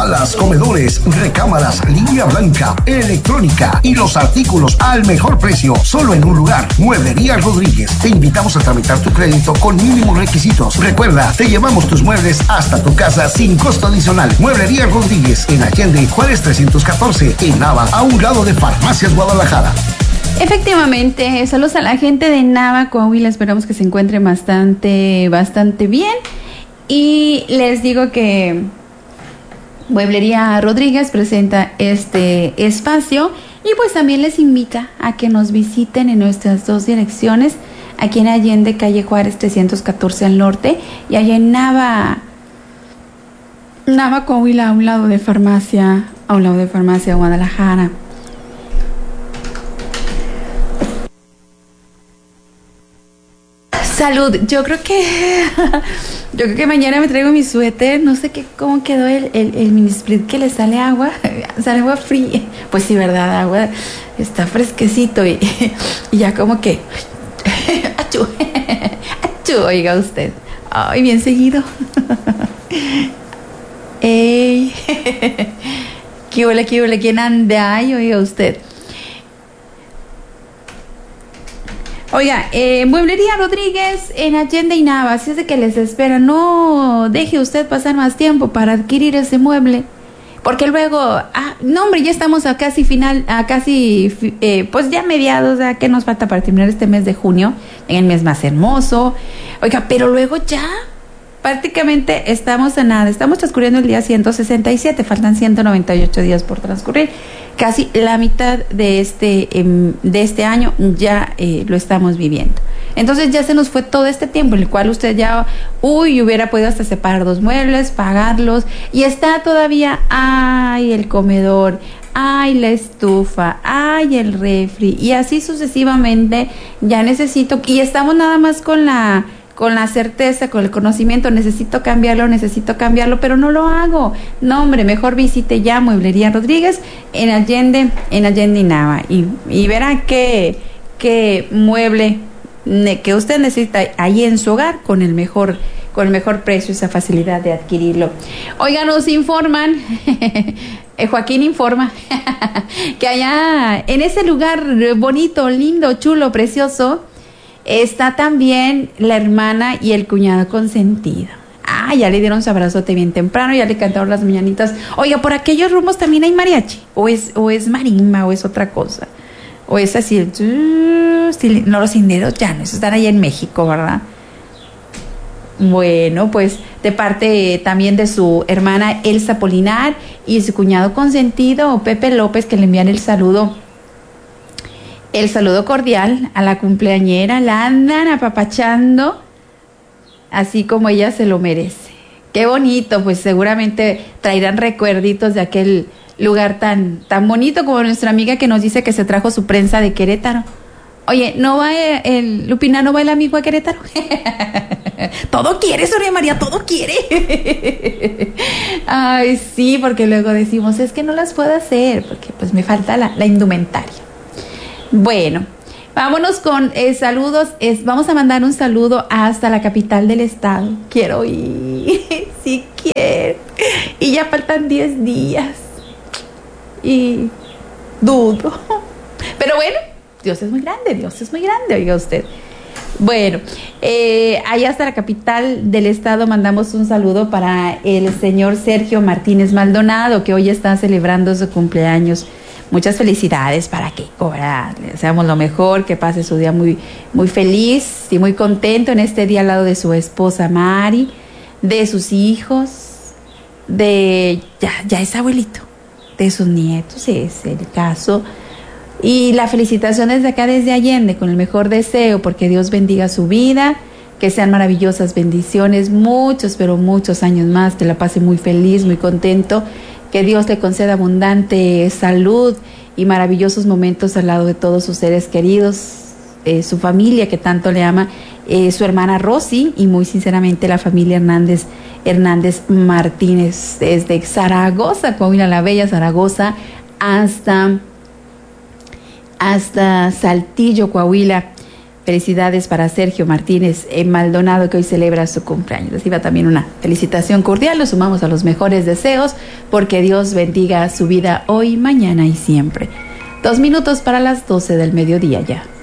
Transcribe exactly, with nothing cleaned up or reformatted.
salas, comedores, recámaras, línea blanca, electrónica y los artículos al mejor precio, solo en un lugar. Mueblería Rodríguez. Te invitamos a tramitar tu crédito con mínimos requisitos. Recuerda, te llevamos tus muebles hasta tu casa sin costo adicional. Mueblería Rodríguez en Allende, Juárez trescientos catorce, en Nava, a un lado de Farmacias Guadalajara. Efectivamente, saludos a la gente de Nava, Coahuila. Esperamos que se encuentre bastante, bastante bien. Y les digo que Mueblería Rodríguez presenta este espacio y pues también les invita a que nos visiten en nuestras dos direcciones, aquí en Allende, calle Juárez trescientos catorce al norte, y allá en Nava, Nava, Coahuila, a un lado de farmacia, a un lado de Farmacia Guadalajara. Salud. Yo creo que yo creo que mañana me traigo mi suéter. No sé qué cómo quedó el, el, el mini split que le sale agua. Sale agua fría. Pues sí, verdad, agua está fresquecito y, y ya como que achú, achú, oiga usted. Ay, bien seguido. Ey. ¿Qué huele, qué huele? ¿Quién anda ahí? Oiga usted. Oiga, eh, Mueblería Rodríguez en Allende y Nava, así es de que les espera. No deje usted pasar más tiempo para adquirir ese mueble, porque luego, ah, no hombre, ya estamos a casi final, a casi, eh, pues ya mediados, ¿a qué nos falta para terminar este mes de junio? En el mes más hermoso. Oiga, pero luego ya prácticamente estamos a nada, estamos transcurriendo el día ciento sesenta y siete, faltan ciento noventa y ocho días por transcurrir. Casi la mitad de este eh, de este año ya eh, lo estamos viviendo. Entonces ya se nos fue todo este tiempo en el cual usted ya, uy, hubiera podido hasta separar dos muebles, pagarlos, y está todavía, ay, el comedor, ay, la estufa, ay, el refri, y así sucesivamente. Ya necesito, y estamos nada más con la con la certeza, con el conocimiento, necesito cambiarlo, necesito cambiarlo, pero no lo hago. No, hombre, mejor visite ya Mueblería Rodríguez en Allende, en Allende y Nava, y, y verá qué, qué mueble que usted necesita ahí en su hogar con el mejor, con el mejor precio, esa facilidad de adquirirlo. Oigan, nos informan, Joaquín informa, que allá en ese lugar bonito, lindo, chulo, precioso, está también la hermana y el cuñado consentido. Ah, ya le dieron su abrazote bien temprano, ya le cantaron las mañanitas. Oiga, por aquellos rumbos también hay mariachi, o es, o es marimba, o es otra cosa, o es así, el, no, los inderos ya no, esos están allá en México, ¿verdad? Bueno, pues de parte también de su hermana Elsa Polinar y su cuñado consentido Pepe López, que le envían el saludo El saludo cordial a la cumpleañera. La andan apapachando así como ella se lo merece. Qué bonito, pues seguramente traerán recuerditos de aquel lugar tan, tan bonito, como nuestra amiga que nos dice que se trajo su prensa de Querétaro. Oye, ¿no va el Lupina, no va el amigo a Querétaro? Todo quiere, Sonia María, todo quiere. Ay, sí, porque luego decimos, es que no las puedo hacer, porque pues me falta la, la indumentaria. Bueno, vámonos con eh, saludos. Es, vamos a mandar un saludo hasta la capital del estado. Quiero ir, sí quiero. Y ya faltan diez días. Y dudo. Pero bueno, Dios es muy grande, Dios es muy grande, oiga usted. Bueno, eh, allá hasta la capital del estado mandamos un saludo para el señor Sergio Martínez Maldonado, que hoy está celebrando su cumpleaños. Muchas felicidades para que ahora le deseamos lo mejor, que pase su día muy, muy feliz y muy contento en este día al lado de su esposa Mari, de sus hijos, de ya, ya es abuelito, de sus nietos, es el caso. Y la felicitación desde acá, desde Allende, con el mejor deseo, porque Dios bendiga su vida, que sean maravillosas bendiciones, muchos, pero muchos años más, que la pase muy feliz, muy contento, que Dios le conceda abundante salud y maravillosos momentos al lado de todos sus seres queridos, eh, su familia que tanto le ama, eh, su hermana Rosy y muy sinceramente la familia Hernández, Hernández Martínez, desde Zaragoza, Coahuila la Bella, Zaragoza, hasta... hasta Saltillo, Coahuila. Felicidades para Sergio Martínez eh, Maldonado, que hoy celebra su cumpleaños. Reciba también una felicitación cordial. Nos sumamos a los mejores deseos, porque Dios bendiga su vida hoy, mañana y siempre. Dos minutos para las doce del mediodía ya.